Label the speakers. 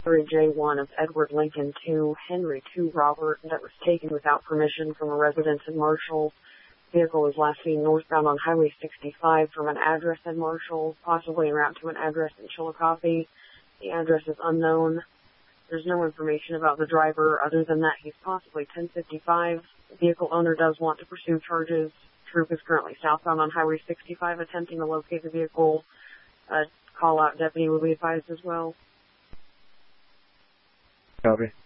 Speaker 1: J1 of Edward Lincoln to Henry 2 Robert that was taken without permission from a residence in Marshall. Vehicle was last seen northbound on Highway 65 from an address in Marshall, possibly en route to an address in Chillicothe. The address is unknown. There's no information about the driver other than that he's possibly 1055. The vehicle owner does want to pursue charges. Troop is currently southbound on Highway 65 attempting to locate the vehicle. A call-out deputy will be advised as well.
Speaker 2: Copy.